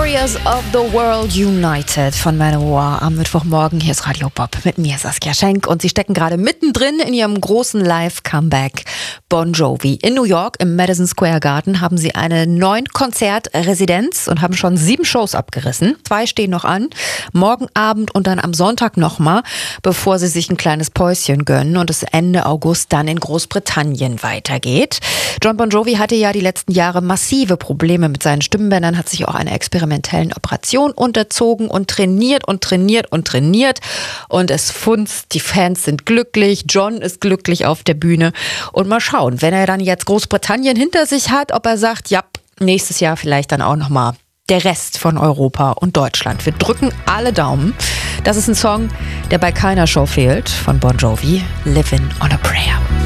Warriors of the World United von Manowar am Mittwochmorgen. Hier ist Radio Bob mit mir, Saskia Schenk. Und sie stecken gerade mittendrin in ihrem großen Live-Comeback. Bon Jovi. In New York im Madison Square Garden haben sie eine 9-Konzert-Residenz und haben schon 7 Shows abgerissen. 2 stehen noch an. Morgen Abend und dann am Sonntag nochmal, bevor sie sich ein kleines Päuschen gönnen und es Ende August dann in Großbritannien weitergeht. John Bon Jovi hatte ja die letzten Jahre massive Probleme mit seinen Stimmbändern, hat sich auch einer experimentellen Operation unterzogen und trainiert. Und es funzt, die Fans sind glücklich, John ist glücklich auf der Bühne. Und mal schauen, wenn er dann jetzt Großbritannien hinter sich hat, ob er sagt, ja, nächstes Jahr vielleicht dann auch nochmal der Rest von Europa und Deutschland. Wir drücken alle Daumen. Das ist ein Song, der bei keiner Show fehlt, von Bon Jovi, Livin' on a Prayer.